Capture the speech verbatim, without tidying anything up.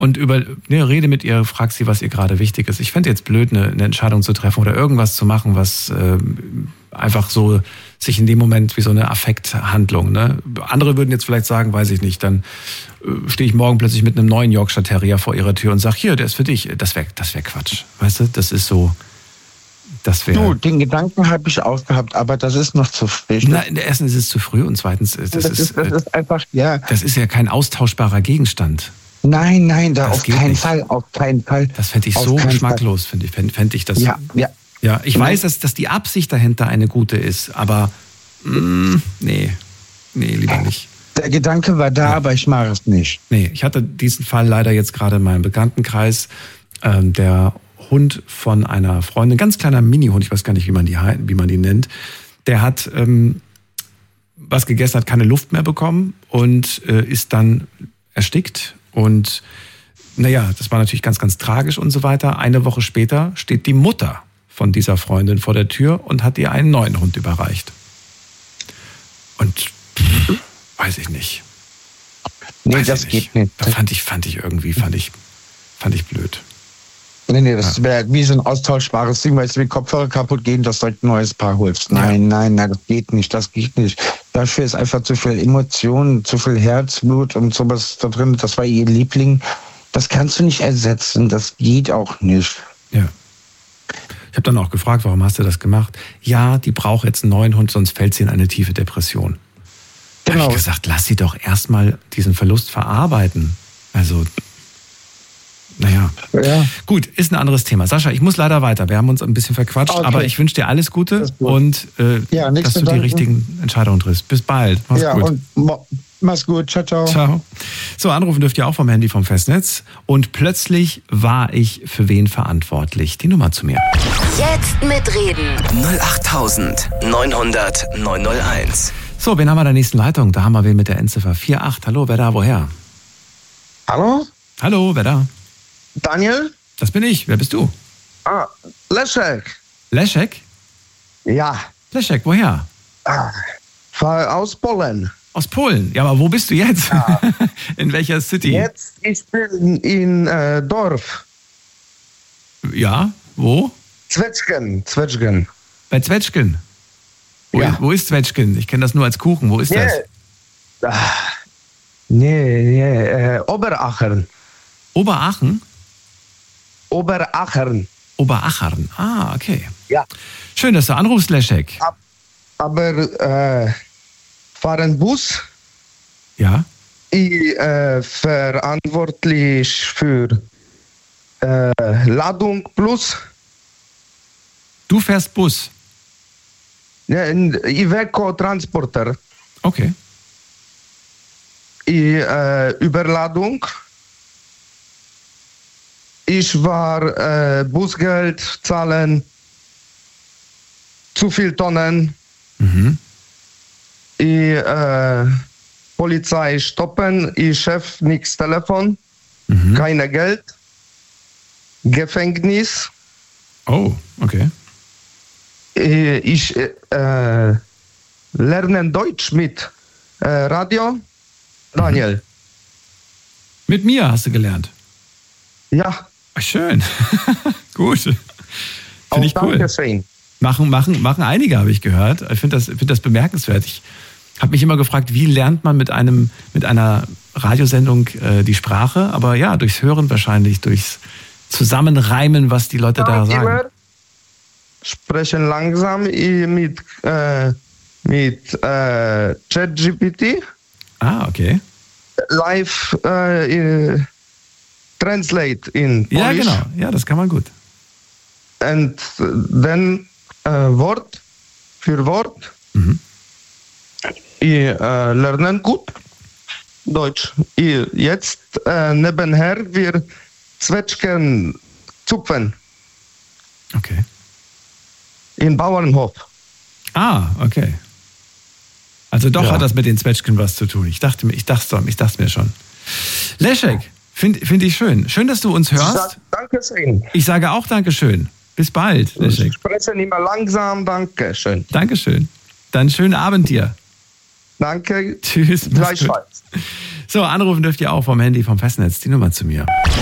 Und über, ne, rede mit ihr, frag sie, was ihr gerade wichtig ist. Ich fände jetzt blöd, eine, eine Entscheidung zu treffen oder irgendwas zu machen, was äh, einfach so sich in dem Moment wie so eine Affekthandlung. Ne? Andere würden jetzt vielleicht sagen, weiß ich nicht, dann äh, stehe ich morgen plötzlich mit einem neuen Yorkshire Terrier vor ihrer Tür und sag, hier, der ist für dich. Das wäre das wär Quatsch. Weißt du, das ist so, das wäre... Du, den Gedanken habe ich auch gehabt, aber das ist noch zu früh. Na, erstens ist es zu früh und zweitens, das, das, ist, ist, das ist einfach, ja. Das ist ja kein austauschbarer Gegenstand. Nein, nein, da das auf keinen nicht. Fall, auf keinen Fall. Das fände ich auf so geschmacklos, finde ich, fände fänd ich das. Ja, ja. Ja, ich Nein. weiß, dass, dass die Absicht dahinter eine gute ist, aber mh, nee, nee, lieber nicht. Der Gedanke war da, ja. aber ich mache es nicht. Nee, ich hatte diesen Fall leider jetzt gerade in meinem Bekanntenkreis. Ähm, der Hund von einer Freundin, ganz kleiner Mini-Hund, ich weiß gar nicht, wie man die, wie man die nennt, der hat ähm, was gegessen, hat keine Luft mehr bekommen und äh, ist dann erstickt. Und naja, das war natürlich ganz, ganz tragisch und so weiter. Eine Woche später steht die Mutter von dieser Freundin vor der Tür und hat ihr einen neuen Hund überreicht. Und pff, weiß ich nicht. Nee, weiß das ich geht nicht. Das fand ich, fand ich irgendwie, fand ich, fand ich blöd. Nee, nee, das wäre wie so ein austauschbares Ding, weil es wie Kopfhörer kaputt gehen, dass du ein neues Paar holst. Nein, ja. nein, nein, das geht nicht, das geht nicht. Dafür ist einfach zu viel Emotion, zu viel Herzblut und sowas da drin. Das war ihr Liebling. Das kannst du nicht ersetzen, das geht auch nicht. Ja. Ich habe dann auch gefragt, warum hast du das gemacht? Ja, die braucht jetzt einen neuen Hund, sonst fällt sie in eine tiefe Depression. Da genau. habe ich gesagt, lass sie doch erstmal diesen Verlust verarbeiten. Also... Naja, ja. Gut, ist ein anderes Thema. Sascha, ich muss leider weiter. Wir haben uns ein bisschen verquatscht, okay. aber ich wünsche dir alles Gute und äh, ja, dass du die richtigen Entscheidungen triffst. Bis bald. Mach's ja, gut. Und ma- mach's gut. Ciao, ciao. Ciao. So, anrufen dürft ihr auch vom Handy vom Festnetz. Und plötzlich war ich für wen verantwortlich? Die Nummer zu mir. Jetzt mitreden. null acht neun hundert neun null eins. So, wen haben wir in der nächsten Leitung? Da haben wir wen mit der Endziffer vier acht. Hallo, wer da, woher? Hallo? Hallo, wer da? Daniel? Das bin ich. Wer bist du? Ah, Leszek. Leszek? Ja. Leszek, woher? Ah, aus Polen. Aus Polen? Ja, aber wo bist du jetzt? Ja. In welcher City? Jetzt, ich bin in äh, Dorf. Ja, wo? Zwetschgen, Zwetschgen. Bei Zwetschgen? Wo, ja. wo ist Zwetschgen? Ich kenne das nur als Kuchen. Wo ist nee. das? Ah, nee, nee, äh, Oberachern. Oberaachen? Oberachern. Oberachern, ah, okay. Ja. Schön, dass du anrufst, Leszek. Aber äh, fahren Bus? Ja. Ich äh, verantwortlich für äh, Ladung plus. Du fährst Bus? Ja, Iveco Transporter. Okay. Ich, äh, Überladung. Ich war äh, Busgeld zahlen, zu viel Tonnen. Mhm. Ich, äh, Polizei stoppen, ich Chef nix Telefon, mhm. keine Geld, Gefängnis. Oh, okay. Ich äh, lerne Deutsch mit äh, Radio. Daniel. Mhm. Mit mir hast du gelernt? Ja. Ach, schön. Gut. Finde ich cool. Dankeschön. Machen, machen, machen einige, habe ich gehört. Ich finde das, find das bemerkenswert. Ich habe mich immer gefragt, wie lernt man mit einem, mit einer Radiosendung äh, die Sprache? Aber ja, durchs Hören wahrscheinlich, durchs Zusammenreimen, was die Leute ja, da sagen. Immer sprechen langsam mit, äh, mit äh, ChatGPT. Ah, okay. Live äh, translate in Polish. Ja, genau. Ja, das kann man gut. Und dann äh, Wort für Wort. Mhm. Ich äh, lerne gut Deutsch. Ich, jetzt äh, nebenher wir Zwetschgen zupfen. Okay. In Bauernhof. Ah, okay. Also doch ja. hat das mit den Zwetschgen was zu tun. Ich dachte mir, ich dachte, ich dachte mir schon. Leszek, finde find ich schön. Schön, dass du uns hörst. Dankeschön. Ich sage auch Dankeschön. Bis bald, Leszek. Ich spreche immer langsam. Dankeschön. Dankeschön. Dann schönen Abend dir. Danke. Tschüss. Gleichfalls. So, anrufen dürft ihr auch vom Handy, vom Festnetz. Die Nummer zu mir.